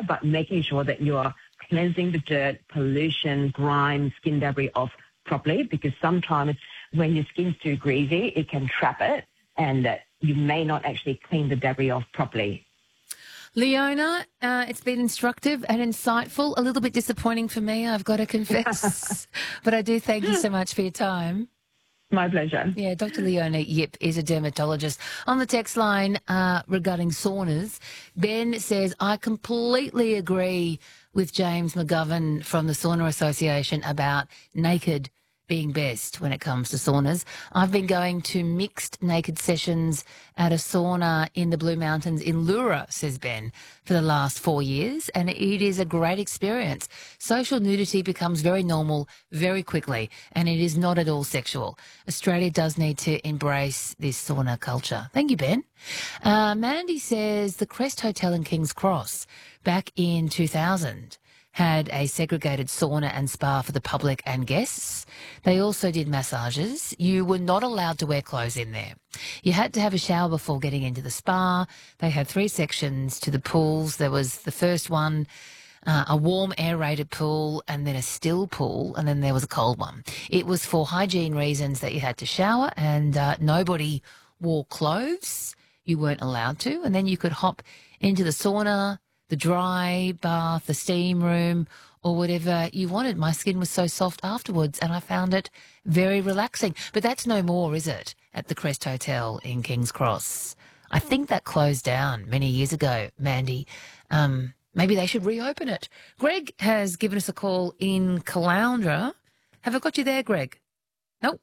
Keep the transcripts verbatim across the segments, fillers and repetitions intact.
sauna, but making sure that you are cleansing the dirt, pollution, grime, skin debris off properly, because sometimes when your skin's too greasy, it can trap it, and uh, you may not actually clean the debris off properly. Leona, uh, it's been instructive and insightful. A little bit disappointing for me, I've got to confess. But I do thank you so much for your time. My pleasure. Yeah, Doctor Leona Yip is a dermatologist. On the text line uh, regarding saunas, Ben says, I completely agree with James McGovern from the Sauna Association about naked being best when it comes to saunas. I've been going to mixed naked sessions at a sauna in the Blue Mountains in Lura, says Ben, for the last four years, and it is a great experience. Social nudity becomes very normal very quickly, and it is not at all sexual. Australia does need to embrace this sauna culture. Thank you, Ben. Uh, Mandy says the Crest Hotel in King's Cross back in two thousand had a segregated sauna and spa for the public and guests. They also did massages. You were not allowed to wear clothes in there. You had to have a shower before getting into the spa. They had three sections to the pools. There was the first one, uh, a warm aerated pool, and then a still pool, and then there was a cold one. It was for hygiene reasons that you had to shower, and uh, nobody wore clothes. You weren't allowed to. And then you could hop into the sauna, the dry bath, the steam room, or whatever you wanted. My skin was so soft afterwards, and I found it very relaxing. But that's no more, is it, at the Crest Hotel in King's Cross? I think that closed down many years ago, Mandy. Um, maybe they should reopen it. Greg has given us a call in Caloundra. Have I got you there, Greg? Nope.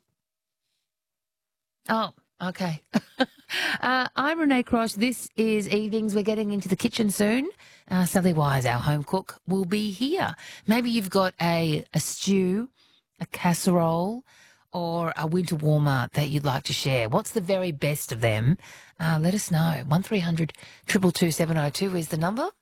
Oh, okay. uh, I'm Renee Cross. This is Evenings. We're getting into the kitchen soon. Uh, Sally Wise, our home cook, will be here. Maybe you've got a, a stew, a casserole, or a winter warmer that you'd like to share. What's the very best of them? Uh, let us know. one three hundred two two two seven oh two is the number.